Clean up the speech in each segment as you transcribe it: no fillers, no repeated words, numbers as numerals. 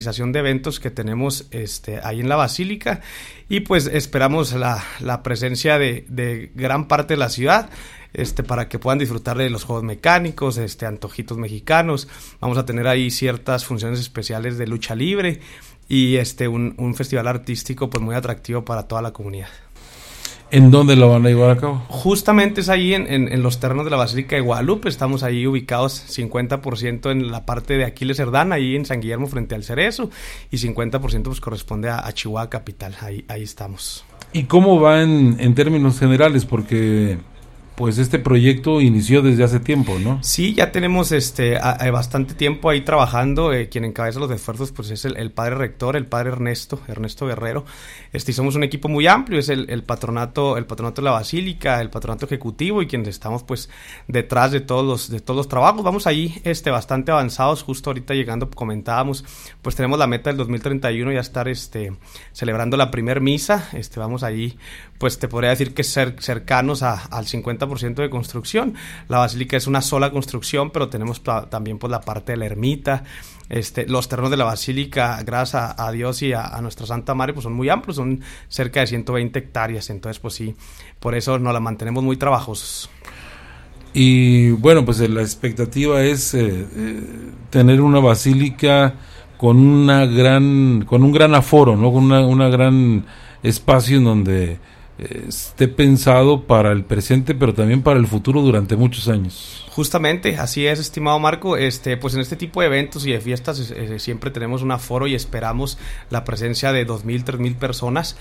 de eventos que tenemos ahí en la Basílica, y pues esperamos la presencia de gran parte de la ciudad para que puedan disfrutar de los juegos mecánicos, antojitos mexicanos. Vamos a tener ahí ciertas funciones especiales de lucha libre y un festival artístico pues muy atractivo para toda la comunidad. ¿En dónde lo van a llevar a cabo? Justamente es ahí en los terrenos de la Basílica de Guadalupe. Estamos ahí ubicados 50% en la parte de Aquiles Cerdán, ahí en San Guillermo frente al Cerezo, y 50% pues corresponde a Chihuahua capital. Ahí estamos. ¿Y cómo va en términos generales? Porque pues este proyecto inició desde hace tiempo, ¿no? Sí, ya tenemos bastante tiempo ahí trabajando. Quien encabeza los esfuerzos pues es el padre rector, el padre Ernesto Guerrero. Y somos un equipo muy amplio, es el patronato de la Basílica, el patronato ejecutivo, y quienes estamos pues detrás de todos los trabajos. Vamos ahí bastante avanzados. Justo ahorita llegando comentábamos, pues tenemos la meta del 2031 ya estar celebrando la primer misa. Vamos ahí, pues te podría decir que cercanos al 50% de construcción. La Basílica es una sola construcción, pero tenemos también pues la parte de la ermita. Los terrenos de la Basílica, gracias a Dios y a nuestra Santa Madre, pues son muy amplios, son cerca de 120 hectáreas, entonces pues sí, por eso nos la mantenemos muy trabajosos. Y bueno, pues la expectativa es tener una basílica con un gran aforo, ¿no? Con una gran espacio en donde esté pensado para el presente, pero también para el futuro durante muchos años. Justamente, así es, estimado Marco. Pues en este tipo de eventos y de fiestas siempre tenemos un aforo y esperamos la presencia de 2,000, 3,000 personas.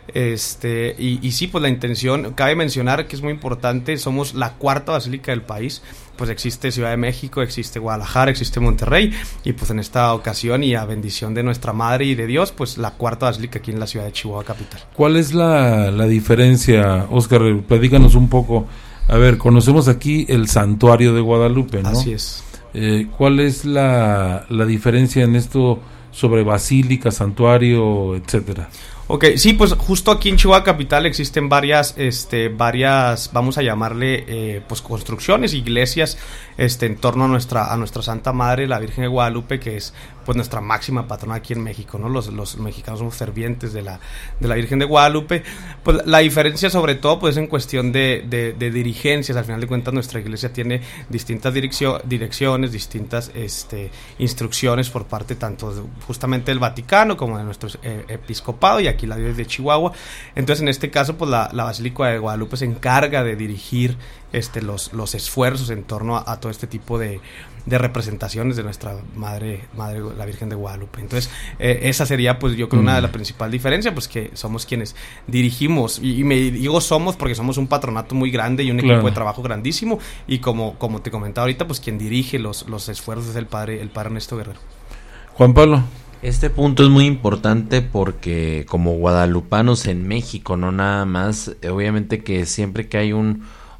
Y sí, pues la intención, cabe mencionar que es muy importante, somos la cuarta basílica del país. Pues existe Ciudad de México, existe Guadalajara, existe Monterrey, y pues en esta ocasión y a bendición de nuestra Madre y de Dios, pues la cuarta basílica aquí en la ciudad de Chihuahua capital. ¿Cuál es la diferencia, Óscar? Platícanos un poco. A ver, conocemos aquí el Santuario de Guadalupe, ¿no? Así es. ¿Cuál es la diferencia en esto sobre basílica, santuario, etcétera? Ok, sí, pues justo aquí en Chihuahua capital existen varias, vamos a llamarle, pues construcciones, iglesias, en torno a nuestra Santa Madre, la Virgen de Guadalupe, que es pues nuestra máxima patrona aquí en México, ¿no? Los mexicanos somos fervientes de la Virgen de Guadalupe. Pues la diferencia sobre todo pues en cuestión de dirigencias. Al final de cuentas nuestra iglesia tiene distintas direcciones, distintas instrucciones por parte tanto justamente del Vaticano como de nuestro episcopado, y aquí la diócesis de Chihuahua. Entonces en este caso pues la Basílica de Guadalupe se encarga de dirigir los esfuerzos en torno a todo este tipo de representaciones de nuestra madre la Virgen de Guadalupe. Entonces esa sería pues yo creo una de las principales diferencias, pues que somos quienes dirigimos, y me digo somos porque somos un patronato muy grande y un equipo de trabajo grandísimo, y como te comentaba ahorita, pues quien dirige los esfuerzos es el padre Ernesto Guerrero. Juan Pablo. Este punto es muy importante porque como guadalupanos en México, no nada más, obviamente que siempre que hay un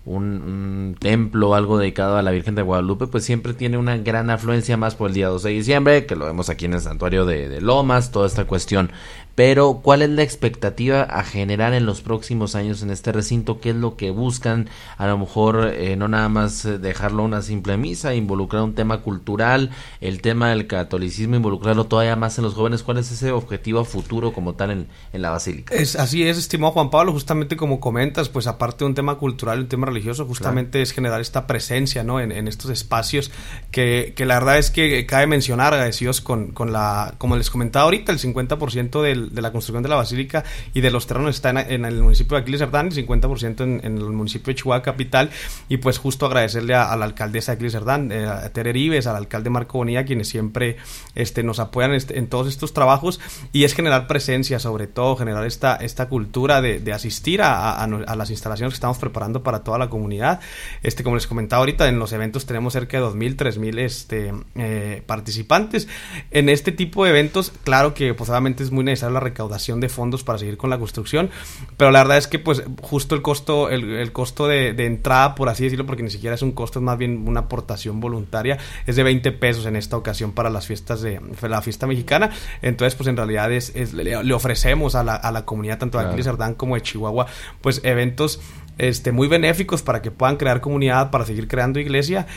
templo o algo dedicado a la Virgen de Guadalupe, pues siempre tiene una gran afluencia, más por el día 12 de diciembre, que lo vemos aquí en el santuario de Lomas, toda esta cuestión. Pero, ¿cuál es la expectativa a generar en los próximos años en este recinto? ¿Qué es lo que buscan? A lo mejor no nada más dejarlo una simple misa, involucrar un tema cultural, el tema del catolicismo, involucrarlo todavía más en los jóvenes. ¿Cuál es ese objetivo a futuro como tal en la Basílica? Así es, estimado Juan Pablo, justamente como comentas, pues aparte de un tema cultural y un tema religioso, justamente es generar esta presencia, ¿no? en estos espacios que la verdad es que cabe mencionar, agradecidos con como les comentaba ahorita, el 50% de la construcción de la Basílica y de los terrenos está en el municipio de Aquiles Cerdán, y 50% en el municipio de Chihuahua capital, y pues justo agradecerle a la alcaldesa de Aquiles Cerdán, a Tere Rives, al alcalde Marco Bonilla, quienes siempre nos apoyan en todos estos trabajos, y es generar presencia, sobre todo generar esta cultura de asistir a las instalaciones que estamos preparando para toda la comunidad. Como les comentaba ahorita, en los eventos tenemos cerca de 2,000, 3,000 participantes. En este tipo de eventos, claro que pues obviamente es muy necesario la recaudación de fondos para seguir con la construcción, pero la verdad es que pues justo el costo de entrada, por así decirlo, porque ni siquiera es un costo, es más bien una aportación voluntaria, es de 20 pesos en esta ocasión para las fiestas de la fiesta mexicana. Entonces pues en realidad le ofrecemos a la comunidad tanto de Aquiles Cerdán como de Chihuahua pues eventos muy benéficos para que puedan crear comunidad, para seguir creando iglesia.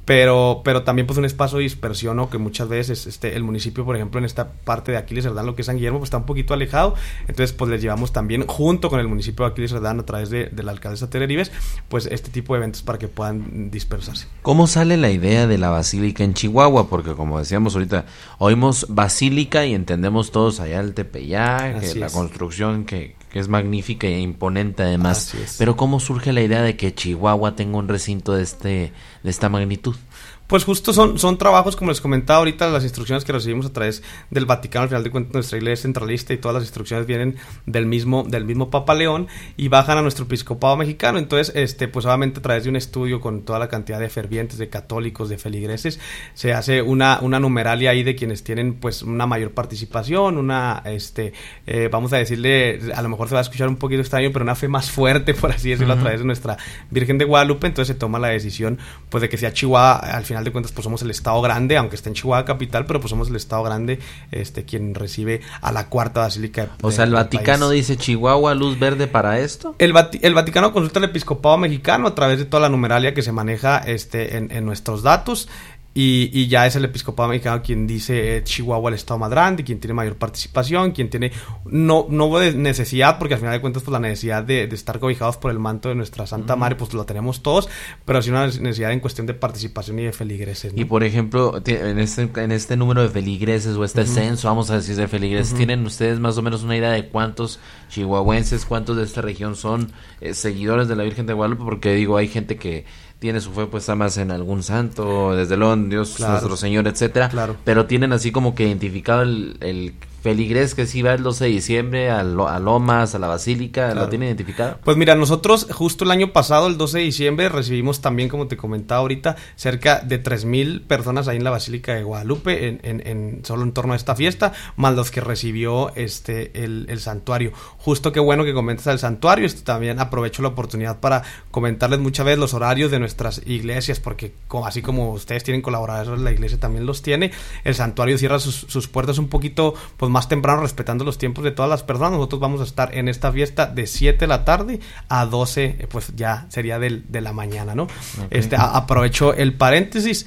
pero también pues un espacio de dispersión, ¿no? Que muchas veces el municipio, por ejemplo, en esta parte de Aquiles Cerdán, lo que es San Guillermo, pues está un poquito alejado, entonces pues les llevamos también, junto con el municipio de Aquiles Cerdán, a través de la alcaldesa Tere Vives, pues este tipo de eventos para que puedan dispersarse. ¿Cómo sale la idea de la basílica en Chihuahua? Porque como decíamos ahorita, oímos basílica y entendemos todos allá el Tepeyac, la construcción que es magnífica e imponente además. Pero ¿cómo surge la idea de que Chihuahua tenga un recinto de esta magnitud? Pues justo son trabajos, como les comentaba ahorita, las instrucciones que recibimos a través del Vaticano. Al final de cuentas, nuestra iglesia centralista y todas las instrucciones vienen del mismo Papa León y bajan a nuestro episcopado mexicano. Entonces, pues obviamente a través de un estudio con toda la cantidad de fervientes, de católicos, de feligreses, se hace una numeralia ahí de quienes tienen pues una mayor participación, vamos a decirle, a lo mejor se va a escuchar un poquito extraño, pero una fe más fuerte, por así decirlo, a través de nuestra Virgen de Guadalupe. Entonces se toma la decisión pues de que sea Chihuahua, al final de cuentas pues somos el estado grande, aunque esté en Chihuahua capital, pero pues somos el estado grande quien recibe a la cuarta basílica. O sea, el Vaticano dice Chihuahua, luz verde para esto. El Vaticano consulta al episcopado mexicano a través de toda la numeralia que se maneja en nuestros datos. Y ya es el episcopado mexicano quien dice Chihuahua el estado más grande, quien tiene mayor participación, quien tiene no de necesidad, porque al final de cuentas pues la necesidad de estar cobijados por el manto de nuestra Santa Madre pues lo tenemos todos, pero sí una necesidad en cuestión de participación y de feligreses, ¿no? Y por ejemplo, en este número de feligreses o este censo, vamos a decir, de feligreses, ¿tienen ustedes más o menos una idea de cuántos chihuahuenses, cuántos de esta región son seguidores de la Virgen de Guadalupe? Porque digo, hay gente que tiene su fe puesta más en algún santo, desde luego en Dios, nuestro Señor, etcétera, pero tienen así como que identificado el feligrés que sí va el 12 de diciembre a Lomas, a la Basílica, ¿lo tienen identificado? Pues mira, nosotros justo el año pasado, el 12 de diciembre, recibimos también, como te comentaba ahorita, cerca de 3,000 personas ahí en la Basílica de Guadalupe, solo en torno a esta fiesta, más los que recibió el santuario. Justo qué bueno que comentas el santuario, también aprovecho la oportunidad para comentarles muchas veces los horarios de nuestras iglesias, porque así como ustedes tienen colaboradores, la iglesia también los tiene. El santuario cierra sus puertas un poquito pues más temprano, respetando los tiempos de todas las personas. Nosotros vamos a estar en esta fiesta de 7 de la tarde a 12, pues ya sería de la mañana, ¿no? Okay. Aprovecho el paréntesis.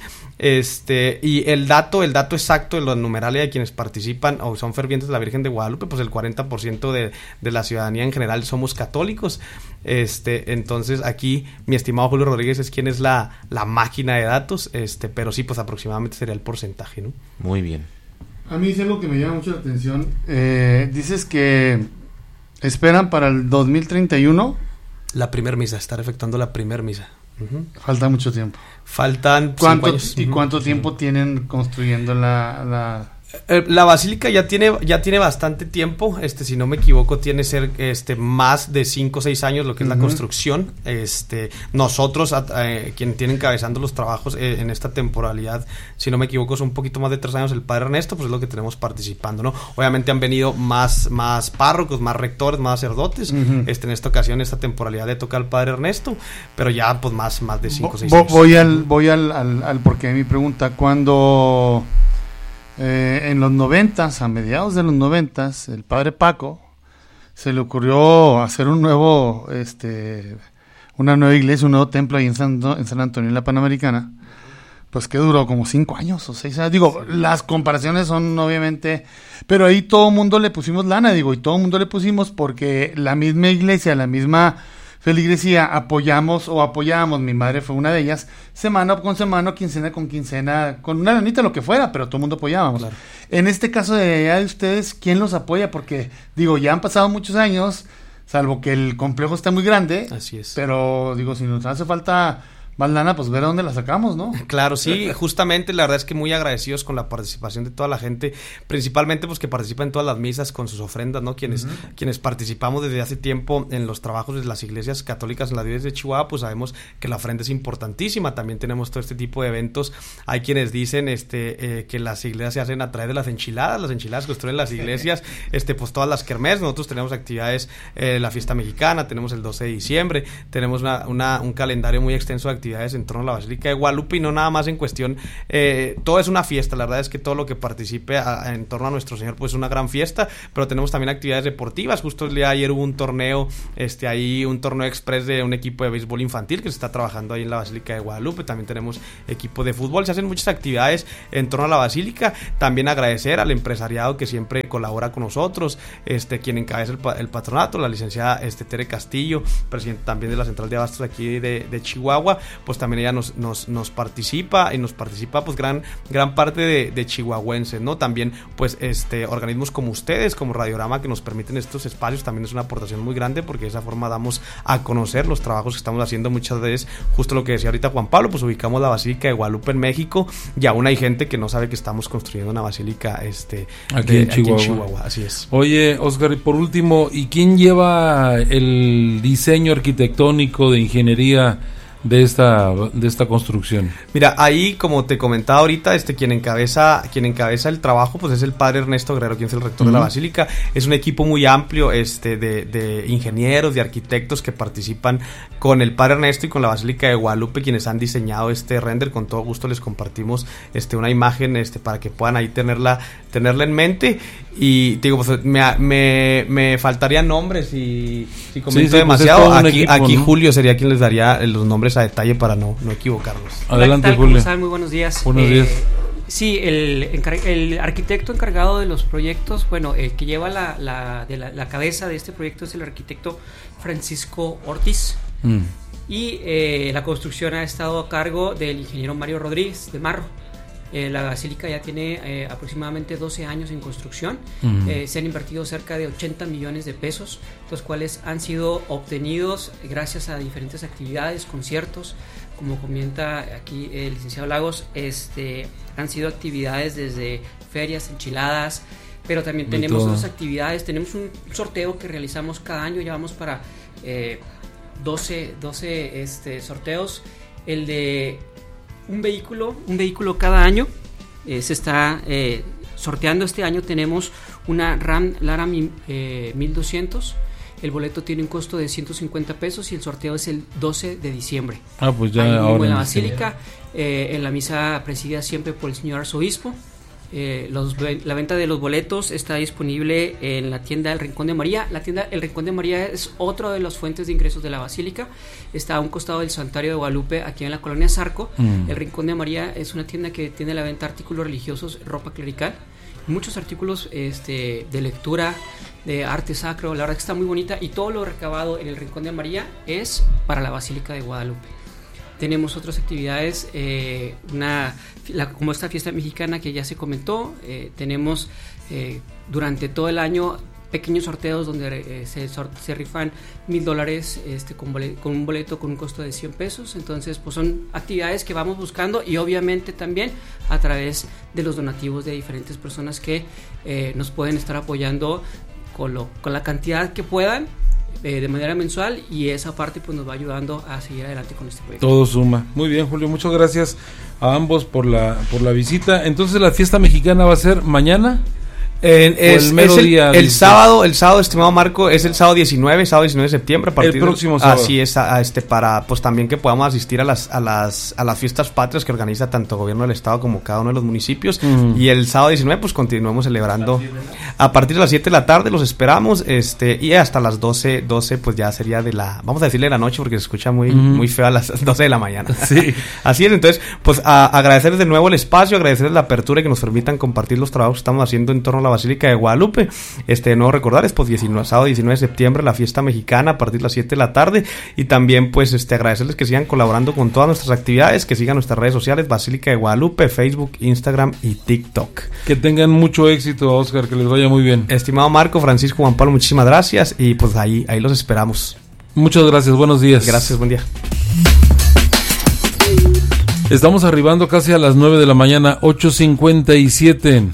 Y el dato exacto de los numerales de quienes participan o son fervientes de la Virgen de Guadalupe, pues el 40% de la ciudadanía en general somos católicos. Entonces aquí mi estimado Julio Rodríguez es quien es la máquina de datos, pero sí, pues aproximadamente sería el porcentaje, ¿no? Muy bien. A mí es algo que me llama mucho la atención. Dices que esperan para el 2031 la primer misa, estar efectuando la primer misa. Falta mucho tiempo. Faltan 5 años. ¿Y cuánto tiempo tienen construyendo la basílica? Ya tiene bastante tiempo, si no me equivoco tiene más de 5 o 6 años lo que es la construcción. Nosotros quien tiene encabezando los trabajos en esta temporalidad, si no me equivoco son un poquito más de 3 años el padre Ernesto, pues es lo que tenemos participando, ¿no? Obviamente han venido más párrocos, más rectores, más sacerdotes. En esta ocasión, esta temporalidad le toca al padre Ernesto, pero ya pues más de 5 o 6 años. Voy al porqué de mi pregunta. Cuando en los 90s, a mediados de los 90s, el padre Paco se le ocurrió hacer una nueva iglesia, un nuevo templo ahí en San Antonio, en la Panamericana, pues que duró como 5 años o 6 años. Digo, las comparaciones son obviamente, pero ahí todo el mundo le pusimos lana, y todo el mundo le pusimos porque la misma iglesia, la misma feligresía apoyamos, mi madre fue una de ellas, semana con semana, quincena con quincena, con una lanita, lo que fuera, pero todo el mundo apoyábamos. Claro. En este caso de allá de ustedes, ¿quién los apoya? Porque, ya han pasado muchos años, salvo que el complejo está muy grande. Así es. Pero, si nos hace falta más lana, pues ver a dónde la sacamos, ¿no? Claro, sí, justamente la verdad es que muy agradecidos con la participación de toda la gente, principalmente pues que participa en todas las misas con sus ofrendas, ¿no? Quienes participamos desde hace tiempo en los trabajos de las iglesias católicas en las diócesis de Chihuahua, pues sabemos que la ofrenda es importantísima. También tenemos todo este tipo de eventos. Hay quienes dicen que las iglesias se hacen a través de las enchiladas construyen las iglesias, pues todas las kermés. Nosotros tenemos actividades, la fiesta mexicana, tenemos el 12 de diciembre, tenemos un calendario muy extenso de actividades actividades en torno a la Basílica de Guadalupe, y no nada más en cuestión, todo es una fiesta, la verdad es que todo lo que participe en torno a nuestro Señor pues es una gran fiesta, pero tenemos también actividades deportivas. Justo el día de ayer hubo un torneo, ahí un torneo express de un equipo de béisbol infantil que se está trabajando ahí en la Basílica de Guadalupe. También tenemos equipo de fútbol, se hacen muchas actividades en torno a la Basílica. También agradecer al empresariado que siempre colabora con nosotros, quien encabeza el patronato, la licenciada Tere Castillo, presidente también de la central de abastos aquí de Chihuahua. Pues también ella nos participa, y nos participa pues gran parte de chihuahuenses, ¿no? También pues organismos como ustedes, como Radiorama, que nos permiten estos espacios, también es una aportación muy grande, porque de esa forma damos a conocer los trabajos que estamos haciendo. Muchas veces, justo lo que decía ahorita Juan Pablo, pues ubicamos la Basílica de Guadalupe en México, y aún hay gente que no sabe que estamos construyendo una basílica aquí en Chihuahua. Así es. Oye, Oscar, y por último, ¿y quién lleva el diseño arquitectónico de ingeniería de esta construcción? Mira, ahí, como te comentaba ahorita, quien encabeza el trabajo pues es el padre Ernesto Guerrero, quien es el rector de la Basílica. Es un equipo muy amplio de ingenieros, de arquitectos que participan con el padre Ernesto y con la Basílica de Guadalupe, quienes han diseñado este render. Con todo gusto les compartimos una imagen para que puedan ahí tenerla en mente. Y te digo, pues, me faltarían nombres y comento demasiado. Pues aquí ¿no? Julio sería quien les daría los nombres a detalle para no equivocarlos. Adelante, Julio. ¿Cómo están? Muy buenos días. Buenos días. Sí, el arquitecto encargado de los proyectos, el que lleva la cabeza de este proyecto es el arquitecto Francisco Ortiz. Y la construcción ha estado a cargo del ingeniero Mario Rodríguez de Marro. La basílica ya tiene aproximadamente 12 años en construcción. Se han invertido cerca de 80 millones de pesos, los cuales han sido obtenidos gracias a diferentes actividades, conciertos. Como comenta aquí el licenciado Lagos, han sido actividades desde ferias, enchiladas, pero también tenemos otras actividades. Tenemos un sorteo que realizamos cada año, llevamos para 12 sorteos. El de un vehículo cada año se está sorteando. Este año tenemos una Ram Lara 1200. El boleto tiene un costo de 150 pesos y el sorteo es el 12 de diciembre. Pues ya ahí ahora en la Basílica, en la misa presidida siempre por el señor arzobispo. La venta de los boletos está disponible en la tienda El Rincón de María. La tienda El Rincón de María es otra de las fuentes de ingresos de la Basílica. Está a un costado del Santuario de Guadalupe, aquí en la colonia Zarco. El Rincón de María es una tienda que tiene la venta de artículos religiosos, ropa clerical, muchos artículos de lectura, de arte sacro. La verdad que está muy bonita, y todo lo recabado en El Rincón de María es para la Basílica de Guadalupe. Tenemos otras actividades, como esta fiesta mexicana que ya se comentó. Tenemos durante todo el año pequeños sorteos donde se rifan $1,000 con un boleto con un costo de 100 pesos. Entonces, pues son actividades que vamos buscando, y obviamente también a través de los donativos de diferentes personas que nos pueden estar apoyando con la cantidad que puedan, de manera mensual, y esa parte pues nos va ayudando a seguir adelante con este proyecto. Todo suma. Muy bien, Julio, muchas gracias a ambos por la visita. Entonces, ¿la fiesta mexicana va a ser mañana? El sábado, estimado Marco, es el sábado 19 de septiembre. A partir el próximo sábado. Así es, para pues también que podamos asistir a las fiestas patrias que organiza tanto el gobierno del estado como cada uno de los municipios. Y el sábado 19 pues continuemos celebrando a partir de las 7 de la tarde. Los esperamos, y hasta las 12 pues ya sería vamos a decirle de la noche, porque se escucha muy feo a las 12 de la mañana. Sí. Así es. Entonces, pues agradecerles de nuevo el espacio, agradecerles la apertura y que nos permitan compartir los trabajos que estamos haciendo en torno a la Basílica de Guadalupe. No recordarles, pues sábado 19 de septiembre, la fiesta mexicana a partir de las 7 de la tarde. Y también pues agradecerles que sigan colaborando con todas nuestras actividades, que sigan nuestras redes sociales, Basílica de Guadalupe, Facebook, Instagram y TikTok. Que tengan mucho éxito, Oscar, que les vaya muy bien. Estimado Marco, Francisco, Juan Pablo, muchísimas gracias, y pues ahí los esperamos. Muchas gracias, buenos días. Gracias, buen día. Estamos arribando casi a las 9 de la mañana, 8:57.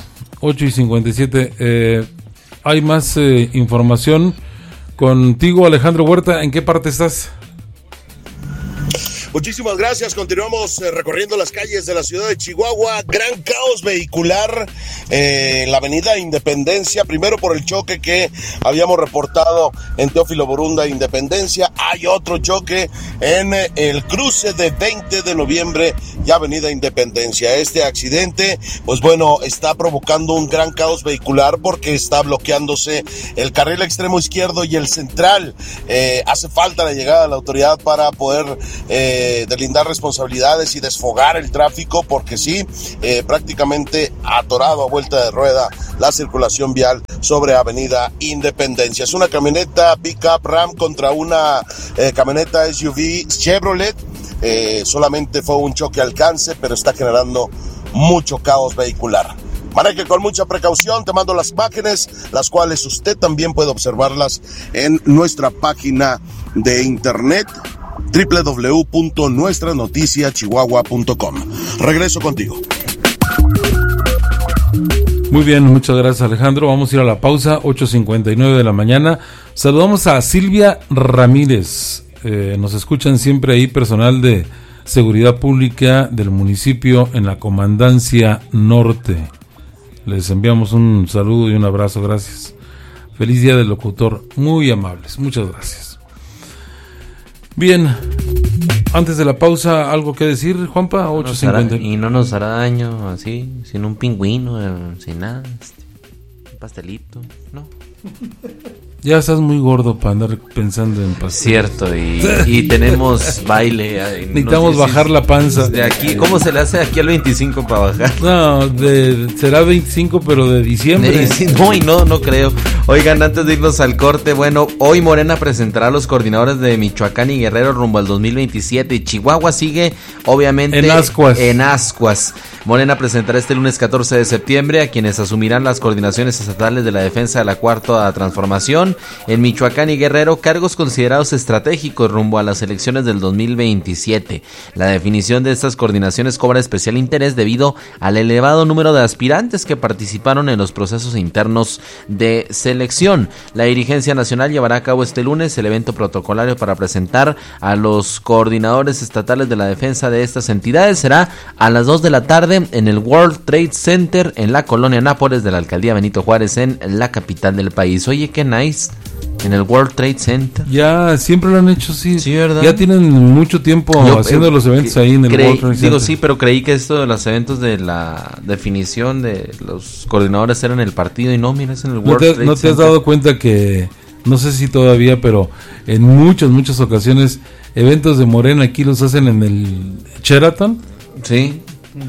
Hay más información contigo, Alejandro Huerta. ¿En qué parte estás? Muchísimas gracias. Continuamos recorriendo las calles de la ciudad de Chihuahua. Gran caos vehicular en la avenida Independencia. Primero por el choque que habíamos reportado en Teófilo Borunda, Independencia. Hay otro choque en el cruce de 20 de noviembre y avenida Independencia. Este accidente, pues bueno, está provocando un gran caos vehicular porque está bloqueándose el carril extremo izquierdo y el central. Hace falta la llegada de la autoridad para poder delindar responsabilidades y desfogar el tráfico, porque sí, prácticamente atorado a vuelta de rueda la circulación vial sobre avenida Independencia. Es una camioneta pick-up Ram contra una camioneta SUV Chevrolet. Solamente fue un choque alcance, pero está generando mucho caos vehicular. Maneje con mucha precaución. Te mando las imágenes, las cuales usted también puede observarlas en nuestra página de internet www.nuestranoticiachihuahua.com. Regreso contigo. Muy bien, muchas gracias, Alejandro. Vamos a ir a la pausa, 8:59 de la mañana. Saludamos a Silvia Ramírez. Nos escuchan siempre ahí personal de Seguridad Pública del municipio en la Comandancia Norte. Les enviamos un saludo y un abrazo, gracias. Feliz día del locutor, muy amables, muchas gracias. Bien, antes de la pausa, ¿algo que decir, Juanpa? 8:50. Y no nos hará daño así, sin un pingüino, sin nada, un pastelito, ¿no? Ya estás muy gordo para andar pensando en pastel. Cierto, y tenemos baile. Necesitamos bajar la panza. De aquí, ¿cómo se le hace aquí al 25 para bajar? No, será 25, pero de diciembre. No creo. Oigan, antes de irnos al corte, bueno, hoy Morena presentará a los coordinadores de Michoacán y Guerrero rumbo al 2027. Y Chihuahua sigue, obviamente, en ascuas. Morena presentará este lunes 14 de septiembre a quienes asumirán las coordinaciones estatales de la defensa de la Cuarta Transformación en Michoacán y Guerrero, cargos considerados estratégicos rumbo a las elecciones del 2027. La definición de estas coordinaciones cobra especial interés debido al elevado número de aspirantes que participaron en los procesos internos de selección. La dirigencia nacional llevará a cabo este lunes el evento protocolario para presentar a los coordinadores estatales de la defensa de estas entidades. Será a las 2 de la tarde en el World Trade Center en la colonia Nápoles de la alcaldía Benito Juárez en la capital del país. Oye, qué nice, en el World Trade Center. Ya siempre lo han hecho, sí, ¿verdad? Ya tienen mucho tiempo haciendo los eventos ahí en el World Trade Center. Sí, pero creí que esto de los eventos de la definición de los coordinadores eran en el partido y no, mira, es en el World Trade Center. ¿No te has dado cuenta que, no sé si todavía, pero en muchas ocasiones eventos de Morena aquí los hacen en el Sheraton? Sí.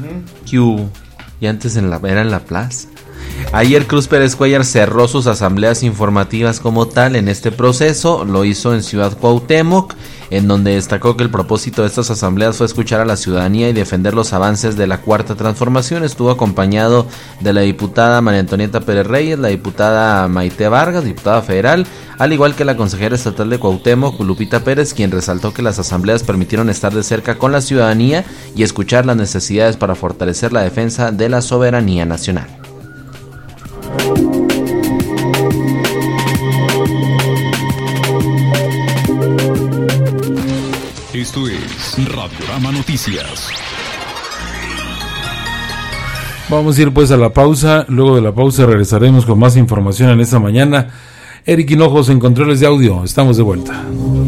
Y antes era en la plaza. Ayer Cruz Pérez Cuellar cerró sus asambleas informativas como tal en este proceso. Lo hizo en Ciudad Cuauhtémoc, en donde destacó que el propósito de estas asambleas fue escuchar a la ciudadanía y defender los avances de la Cuarta Transformación. Estuvo acompañado de la diputada María Antonieta Pérez Reyes, la diputada Maite Vargas, diputada federal, al igual que la consejera estatal de Cuauhtémoc, Lupita Pérez, quien resaltó que las asambleas permitieron estar de cerca con la ciudadanía y escuchar las necesidades para fortalecer la defensa de la soberanía nacional. Esto es Radiorama Noticias. Vamos a ir pues a la pausa. Luego de la pausa regresaremos con más información en esta mañana. Eric Hinojos en controles de audio. Estamos de vuelta.